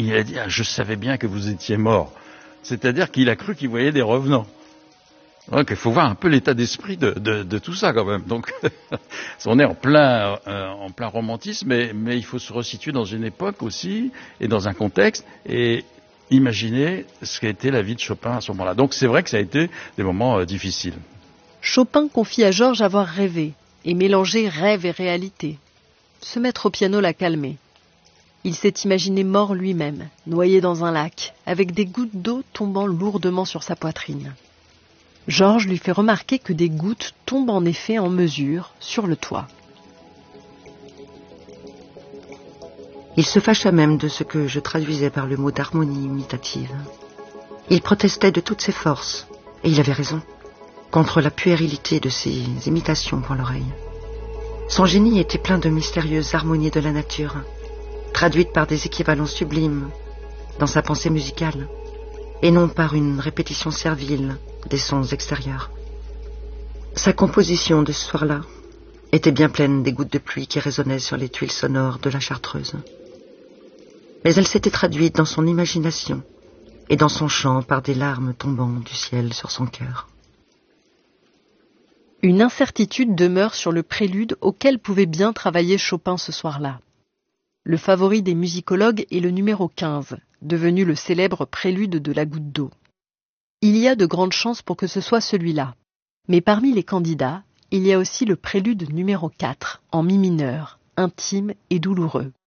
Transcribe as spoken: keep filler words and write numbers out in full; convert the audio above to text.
il a dit ah, « je savais bien que vous étiez mort ». C'est-à-dire qu'il a cru qu'il voyait des revenants. Donc il faut voir un peu l'état d'esprit de, de, de tout ça quand même. Donc on est en plein, euh, en plein romantisme, mais, mais il faut se resituer dans une époque aussi et dans un contexte et imaginer ce qu'a été la vie de Chopin à ce moment-là. Donc c'est vrai que ça a été des moments euh, difficiles. Chopin confie à Georges avoir rêvé et mélangé rêve et réalité. Se mettre au piano l'a calmé. Il s'est imaginé mort lui-même, noyé dans un lac, avec des gouttes d'eau tombant lourdement sur sa poitrine. Georges lui fait remarquer que des gouttes tombent en effet en mesure sur le toit. Il se fâcha même de ce que je traduisais par le mot d'harmonie imitative. Il protestait de toutes ses forces, et il avait raison, contre la puérilité de ces imitations pour l'oreille. Son génie était plein de mystérieuses harmonies de la nature, traduites par des équivalents sublimes dans sa pensée musicale, et non par une répétition servile des sons extérieurs. Sa composition de ce soir-là était bien pleine des gouttes de pluie qui résonnaient sur les tuiles sonores de la Chartreuse. Mais elle s'était traduite dans son imagination et dans son chant par des larmes tombant du ciel sur son cœur. Une incertitude demeure sur le prélude auquel pouvait bien travailler Chopin ce soir-là. Le favori des musicologues est le numéro quinze, devenu le célèbre prélude de la goutte d'eau. Il y a de grandes chances pour que ce soit celui-là. Mais parmi les candidats, il y a aussi le prélude numéro quatre, en mi mineur, intime et douloureux.